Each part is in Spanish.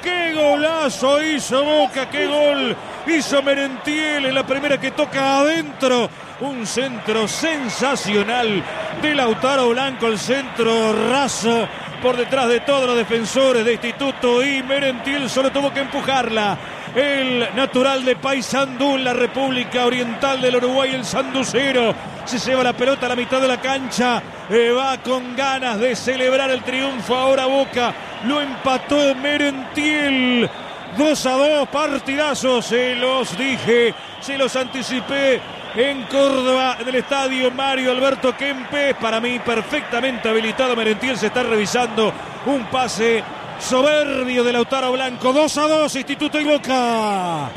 ¡Qué golazo hizo Boca! ¡Qué gol hizo Merentiel en la primera que toca adentro! Un centro sensacional de Lautaro Blanco, el centro raso por detrás de todos los defensores de Instituto, y Merentiel solo tuvo que empujarla. El natural de Paysandú, en la República Oriental del Uruguay, el sanducero, se lleva la pelota a la mitad de la cancha, va con ganas de celebrar el triunfo. Ahora Boca lo empató Merentiel. 2-2, partidazo, se los dije, se los anticipé en Córdoba, en el estadio Mario Alberto Kempes. Para mí perfectamente habilitado Merentiel, se está revisando un pase soberbio de Lautaro Blanco. 2-2, Instituto y Boca.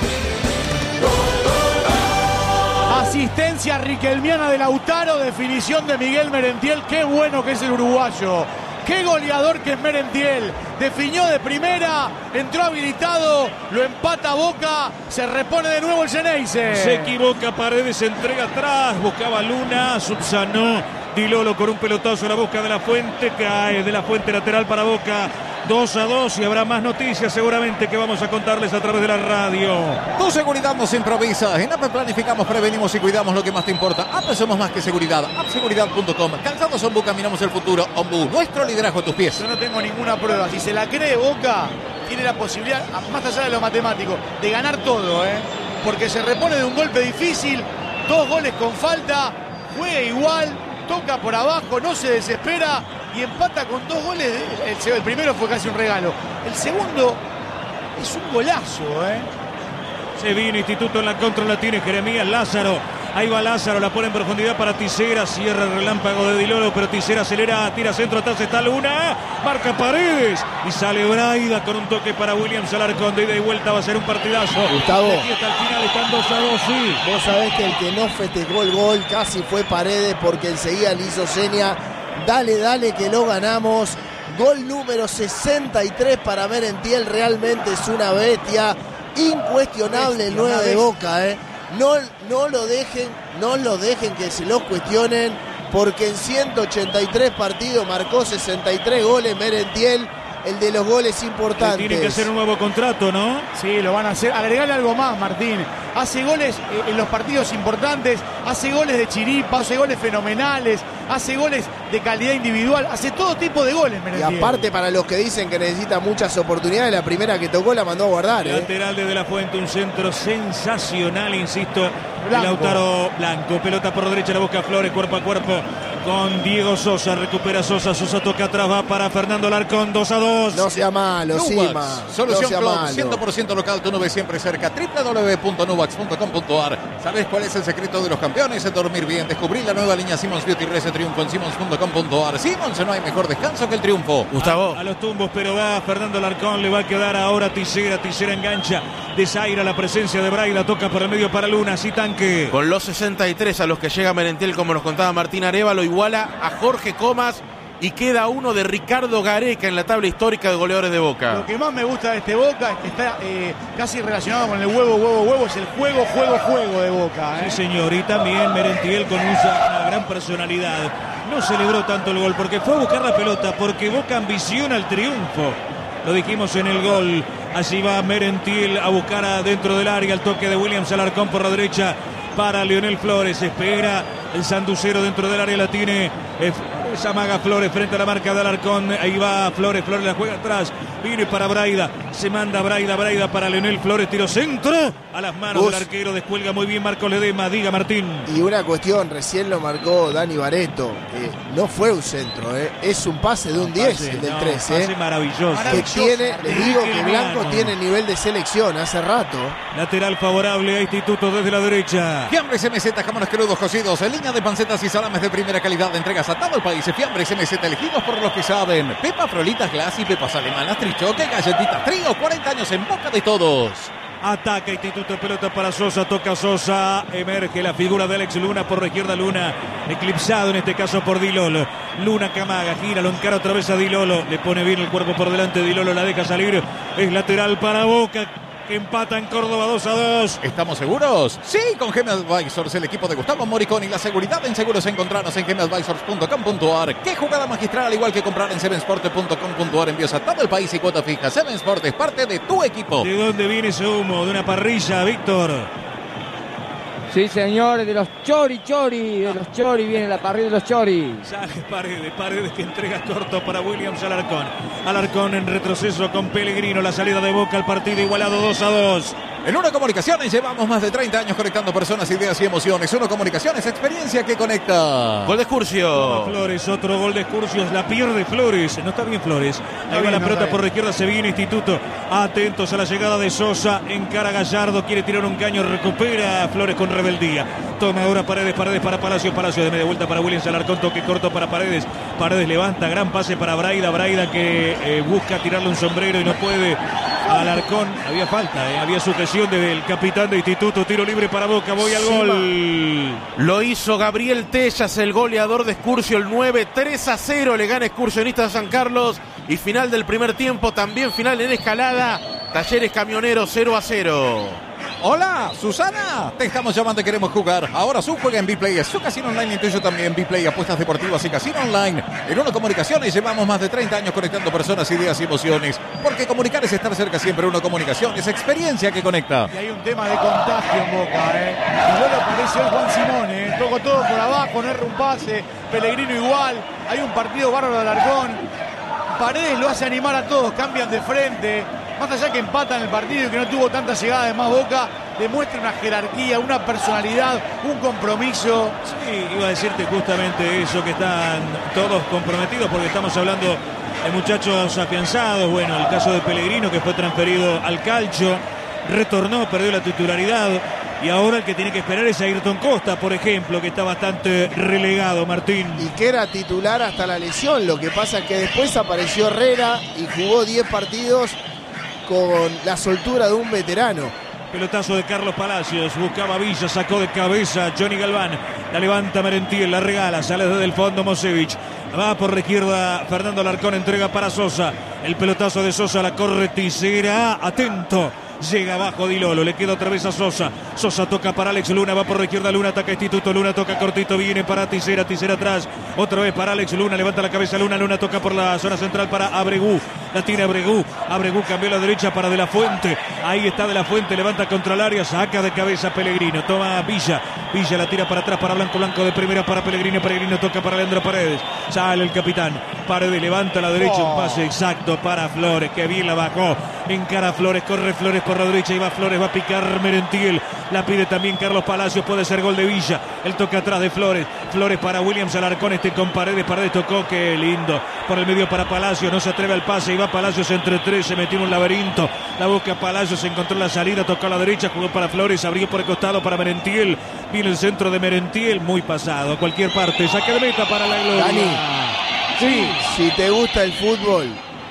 Asistencia riquelmiana de Lautaro, definición de Miguel Merentiel. Qué bueno que es el uruguayo. Qué goleador que es Merentiel. Definió de primera, entró habilitado, lo empata Boca, se repone de nuevo el Xeneize. Se equivoca Paredes, se entrega atrás, buscaba Luna, subsanó Di Lolo con un pelotazo a la boca de la Fuente, cae de la Fuente, lateral para Boca. 2-2, y habrá más noticias seguramente que vamos a contarles a través de la radio. Tu seguridad nos improvisa. En APE planificamos, prevenimos y cuidamos lo que más te importa. APE somos más que seguridad. APSeguridad.com. Calzados Ombu, caminamos el futuro. Ombu, nuestro liderazgo a tus pies. Yo no tengo ninguna prueba. Si se la cree Boca, tiene la posibilidad, más allá de lo matemático, de ganar todo, porque se repone de un golpe difícil, 2 goles con falta, juega igual, toca por abajo, no se desespera y empata con 2 goles. El primero fue casi un regalo. El segundo es un golazo, Se viene Instituto en la contra, la tiene Jeremías Lázaro. Ahí va Lázaro, la pone en profundidad para Tisera, cierra el relámpago de Di Lolo, pero Tisera acelera, tira centro, atrás está Luna, marca Paredes y sale Braida con un toque para Williams Alarcón. De ida y vuelta va a ser un partidazo. Gustavo, de aquí hasta el final están 2-2, sí. Vos sabés que el que no festejó el gol casi fue Paredes, porque enseguida le hizo seña: dale, dale que lo ganamos. Gol número 63 para Merentiel, realmente es una bestia, incuestionable el 9 de Boca, No lo dejen que se los cuestionen, porque en 183 partidos marcó 63 goles Merentiel, el de los goles importantes. Tiene que hacer un nuevo contrato, ¿no? Sí, lo van a hacer. Agregarle algo más, Martín. Hace goles en los partidos importantes, hace goles de chiripa, hace goles fenomenales, hace goles de calidad individual, hace todo tipo de goles, Merentiel. Y aparte, para los que dicen que necesita muchas oportunidades, la primera que tocó la mandó a guardar. Lateral de la Fuente, un centro sensacional, insisto, de Lautaro Blanco. Pelota por derecha, la busca Flores, cuerpo a cuerpo con Diego Sosa. Recupera Sosa, Sosa toca atrás, va para Fernando Alarcón. 2-2. No sea malo, Sima. Solución no sea Club, malo. 100% local, tu nube siempre cerca. www.nubax.com.ar. ¿Sabes cuál es el secreto de los campeones? Es dormir bien. Descubrí la nueva línea Simmons Beauty Rest Triunfo en Simmons.com.ar. Simmons, no hay mejor descanso que el triunfo. Gustavo. A los tumbos, pero va Fernando Alarcón, le va a quedar ahora Tisera. Tisera engancha, desaira la presencia de Braida, toca por el medio para Luna, así tanque. Con los 63 a los que llega Merentiel, como nos contaba Martín Arévalo, iguala a Jorge Comas y queda uno de Ricardo Gareca en la tabla histórica de goleadores de Boca. Lo que más me gusta de este Boca es que está casi relacionado con el huevo, es el juego de Boca. Sí, señor, y también Merentiel con una gran personalidad. No celebró tanto el gol porque fue a buscar la pelota, porque Boca ambiciona el triunfo. Lo dijimos en el gol. Allí va Merentiel a buscar adentro del área, el toque de Williams Alarcón por la derecha para Leonel Flores. Espera el sanducero dentro del área, la tiene Zamaga Flores frente a la marca de Alarcón. Ahí va Flores la juega atrás, viene para Braida, se manda Braida para Leonel Flores, tiro centro a las manos del arquero, descuelga muy bien Marcos Ledesma. Diga, Martín. Y una cuestión, recién lo marcó Dani Barreto, no fue un centro, es un pase de un 10, el del 3. Pase maravilloso. Que tiene, les digo que Blanco tiene nivel de selección hace rato. Lateral favorable a Instituto desde la derecha. Fiambres MZ, jamones crudos cocidos, en línea de pancetas y salames de primera calidad, entregas a todo el país. Fiambres MZ, elegidos por los que saben. Pepa Frolitas Glass y pepas alemanas Trichoque, galletitas Trío, 40 años en boca de todos. Ataca Instituto, pelota para Sosa, toca Sosa, emerge la figura de Alex Luna por la izquierda, Luna eclipsado en este caso por Di Lolo. Luna Camaga, gira, lo encara otra vez a Di Lolo, le pone bien el cuerpo por delante, Di Lolo la deja salir, es lateral para Boca. que empata en Córdoba 2-2. ¿Estamos seguros? Sí, con GM Advisors, el equipo de Gustavo Moricón y la seguridad en seguros. Encontrarnos en gmadvisors.com.ar. Qué jugada magistral, al igual que comprar en sevensport.com.ar. Envíos a todo el país y cuota fija. Seven Sport es parte de tu equipo. ¿De dónde viene ese humo? De una parrilla, Víctor. Sí, señores, de los chori, viene la parrilla de los chori. Sale Paredes que entrega corto para Williams Alarcón. Alarcón en retroceso con Pellegrino, la salida de Boca al partido igualado 2-2. En Uno Comunicaciones llevamos más de 30 años conectando personas, ideas y emociones. Uno Comunicaciones, experiencia que conecta. Gol de Escurcio. Flores, otro gol de Escurcio, la pierde Flores. No está bien Flores. Ahí va la pelota por la izquierda, se viene Instituto. Atentos a la llegada de Sosa. Encara Gallardo, quiere tirar un caño, recupera Flores con rebeldía. Toma ahora Paredes para Palacio de media vuelta para Williams Alarcón, toque corto para Paredes. Paredes levanta, gran pase para Braida que busca tirarle un sombrero y no puede. Alarcón, había falta, había sujeción del capitán de Instituto, tiro libre para Boca, voy al gol. Lo hizo Gabriel Tellas, el goleador de Escurcio, el 9, 3-0 le gana Excursionista San Carlos. Y final del primer tiempo, también final en escalada, Talleres Camioneros 0-0. Hola, Susana, te estamos llamando y queremos jugar. Ahora su juega en Bplay, es su casino online y tuyo también. Bplay, apuestas deportivas y casino online. En Uno Comunicaciones llevamos más de 30 años conectando personas, ideas y emociones. Porque comunicar es estar cerca siempre. Uno Comunicaciones, experiencia que conecta. Y hay un tema de contagio en Boca, Y luego apareció el Juan Simón, Tocó todo por abajo, no erra un pase. Pellegrino igual. Hay un partido bárbaro de Alarcón. Paredes lo hace animar a todos, cambian de frente. Más allá que empatan el partido y que no tuvo tanta llegada de más Boca, demuestra una jerarquía, una personalidad, un compromiso. Sí, iba a decirte justamente eso, que están todos comprometidos, porque estamos hablando de muchachos afianzados. Bueno, el caso de Pellegrino, que fue transferido al Calcio, retornó, perdió la titularidad. Y ahora el que tiene que esperar es Ayrton Costa, por ejemplo, que está bastante relegado, Martín. Y que era titular hasta la lesión. Lo que pasa es que después apareció Herrera y jugó 10 partidos con la soltura de un veterano. Pelotazo de Carlos Palacios, buscaba Villa, sacó de cabeza Johnny Galván, la levanta Merentiel, la regala, sale desde el fondo Mosevich, va por la izquierda Fernando Alarcón, entrega para Sosa, el pelotazo de Sosa, la corre Tisera, atento. Llega abajo Di Lolo, le queda otra vez a Sosa. Sosa toca para Alex Luna, va por la izquierda Luna, ataca Instituto, Luna toca cortito, viene para Tisera, Tisera atrás. Otra vez para Alex Luna, levanta la cabeza Luna, Luna toca por la zona central para Abregú. La tiene Abregú, Abregú cambió a la derecha para De La Fuente. Ahí está De La Fuente, levanta contra el área, saca de cabeza Pellegrino, toma Villa. Villa la tira para atrás para Blanco, Blanco de primera para Pellegrino, Pellegrino toca para Leandro Paredes. Sale el capitán, Paredes levanta a la derecha, un pase exacto para Flores, que bien la bajó. Encara Flores, corre Flores por la derecha y va Flores, va a picar Merentiel, la pide también Carlos Palacios, puede ser gol de Villa, el toque atrás de Flores, Flores para Williams Alarcón, con Paredes, Paredes tocó, qué lindo, por el medio para Palacios, no se atreve al pase y va Palacios entre tres, se metió en un laberinto, la busca Palacios, encontró la salida, tocó a la derecha, jugó para Flores, abrió por el costado para Merentiel, viene el centro de Merentiel, muy pasado, a cualquier parte, saque de meta para la gloria. Dani, sí, si te gusta el fútbol,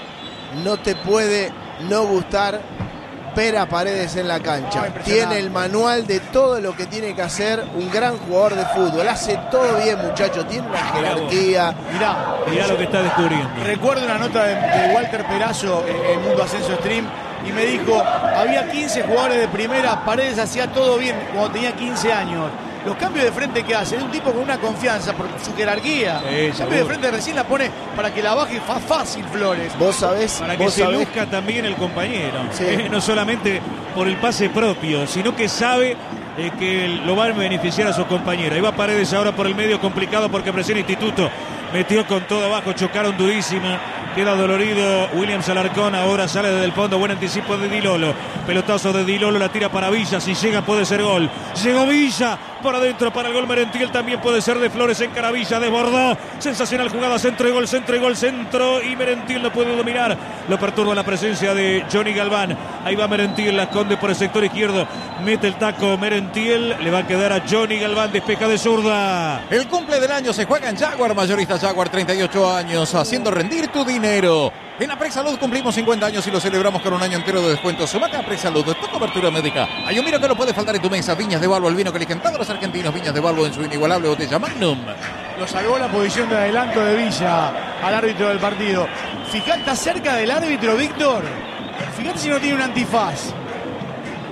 no te puede no gustar ver a Paredes en la cancha. Tiene el manual de todo lo que tiene que hacer un gran jugador de fútbol. Hace todo bien, muchachos. Tiene una jerarquía. Mirá lo que está descubriendo. Recuerdo una nota de Walter Perazo en Mundo Ascenso Stream y me dijo, había 15 jugadores de primera, Paredes hacía todo bien cuando tenía 15 años. Los cambios de frente que hace, es un tipo con una confianza por su jerarquía. El cambio de frente recién la pone para que la baje fácil Flores. Vos sabés. Para que se luzca también el compañero. Sí. No solamente por el pase propio, sino que sabe que lo va a beneficiar a sus compañeros. Ahí va Paredes ahora por el medio, complicado porque presiona Instituto. Metió con todo abajo, chocaron durísima. Queda dolorido Williams Alarcón, ahora sale desde el fondo, buen anticipo de Di Lolo. Pelotazo de Di Lolo, la tira para Villa, si llega puede ser gol. Llegó Villa, por adentro para el gol Merentiel, también puede ser de Flores en Caravilla, desbordó. Sensacional jugada, centro y gol, centro y Merentiel no puede dominar. Lo perturba la presencia de Johnny Galván. Ahí va Merentiel, la esconde por el sector izquierdo. Mete el taco Merentiel, le va a quedar a Johnny Galván, despeja de zurda. El cumple del año se juega en Jaguar, mayorista Jaguar, 38 años, haciendo rendir tu dinero. En Apresalud cumplimos 50 años y lo celebramos con un año entero de descuento. Sumate a Apresalud, tu cobertura médica. Hay un vino que no puede faltar en tu mesa. Viñas de Balbo, el vino que eligen todos los argentinos. Viñas de Balbo en su inigualable botella Magnum. Lo salvó la posición de adelanto de Villa al árbitro del partido. Fijate, está cerca del árbitro, Víctor. Fíjate si no tiene un antifaz.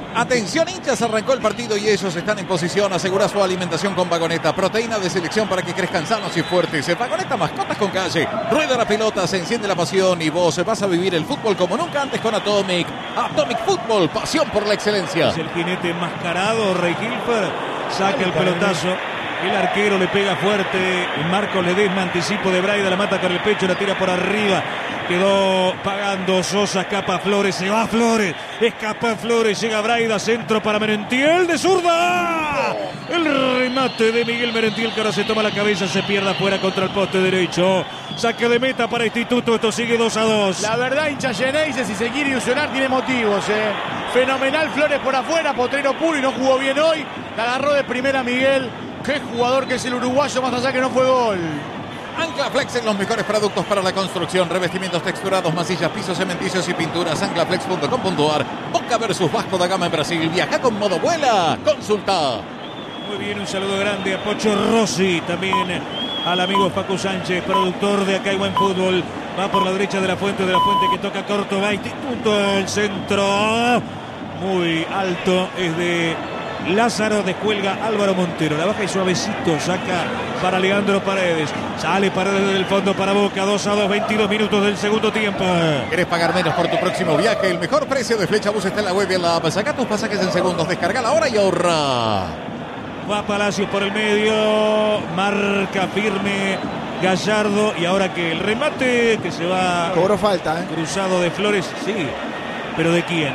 Atención hinchas, arrancó el partido y ellos están en posición. Asegura su alimentación con Vagoneta, proteína de selección para que crezcan sanos y fuertes. Vagoneta, mascotas con calle. Rueda la pelota, se enciende la pasión y vos vas a vivir el fútbol como nunca antes con Atomic. Atomic Fútbol, pasión por la excelencia. Es el jinete enmascarado, Rey Hilfer, saca el pelotazo. El arquero le pega fuerte. Marcos Ledesma, anticipo de Braida, la mata con el pecho, la tira por arriba. Quedó pagando Sosa, escapa Flores, se va Flores, escapa Flores, llega Braida, centro para Merentiel de zurda. El remate de Miguel Merentiel que ahora se toma la cabeza, se pierde afuera contra el poste derecho. Saque de meta para Instituto, esto sigue 2-2. La verdad, hincha Geneise, si se quiere ilusionar, tiene motivos. Fenomenal Flores por afuera, Potrero puro y no jugó bien hoy. La agarró de primera Miguel. Qué jugador que es el uruguayo, más allá que no fue gol. Anclaflex en los mejores productos para la construcción, revestimientos texturados, masillas, pisos cementicios y pinturas. Anclaflex.com.ar. Boca versus Vasco da Gama en Brasil. Viaja con modo vuela. Consulta. Muy bien, un saludo grande a Pocho Rossi, también al amigo Facu Sánchez, productor de Acá hay Buen Fútbol. Va por la derecha de la fuente que toca corto, va Instituto, el centro muy alto, es de Lázaro, descuelga Álvaro Montero, la baja y suavecito, saca para Leandro Paredes, sale Paredes del fondo para Boca, 2-2, 22 minutos del segundo tiempo. ¿Querés pagar menos por tu próximo viaje? El mejor precio de Flechabús está en la web y en la app. Saca tus pasajes en segundos, descarga la hora y ahorra. Va Palacios por el medio, marca firme Gallardo y ahora que el remate que se va... Cobró falta, cruzado de Flores, sí, pero ¿de quién?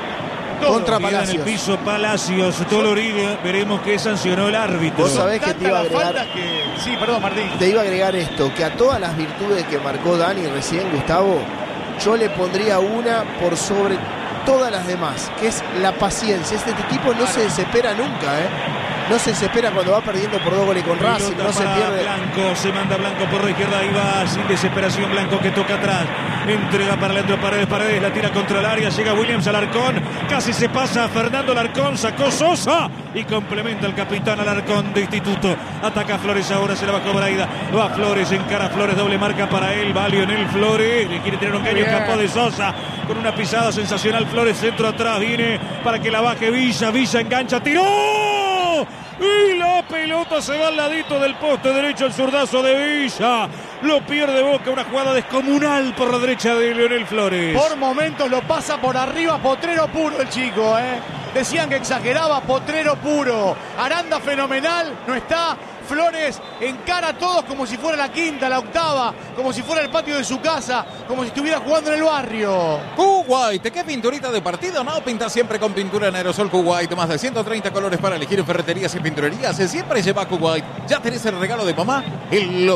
Contra Queda Palacios. en el piso Palacios, dolorido, veremos qué sancionó el árbitro. Vos sabés que te iba a agregar... Sí, perdón, Martín. Te iba a agregar esto, que a todas las virtudes que marcó Dani recién, Gustavo, yo le pondría una por sobre todas las demás, que es la paciencia. Este tipo no se desespera nunca, No se desespera cuando va perdiendo por 2 goles con Racing, no se pierde. Blanco, se manda Blanco por la izquierda, ahí va sin desesperación Blanco que toca atrás. Entrega para Leandro Paredes, la tira contra el área, llega Williams Alarcón, casi se pasa a Fernando Alarcón, sacó Sosa y complementa el capitán Alarcón de Instituto. Ataca Flores ahora, se la bajó Braida, va Flores, encara Flores, doble marca para él, va Lionel Flores, le quiere tener un caño, escapó de Sosa, con una pisada sensacional, Flores centro atrás, viene para que la baje Villa engancha, tiró. Y la pelota se va al ladito del poste derecho, el zurdazo de Villa. Lo pierde Boca, una jugada descomunal por la derecha de Lionel Flores. Por momentos lo pasa por arriba, Potrero puro el chico, Decían que exageraba, Potrero puro. Aranda fenomenal, no está. Flores encara a todos como si fuera la quinta, la octava, como si fuera el patio de su casa, como si estuviera jugando en el barrio. Kuwait, ¿qué pinturita de partido? No, pinta siempre con pintura en aerosol Kuwait. Más de 130 colores para elegir en ferreterías y pinturerías. Siempre lleva Kuwait. ¿Ya tenés el regalo de mamá?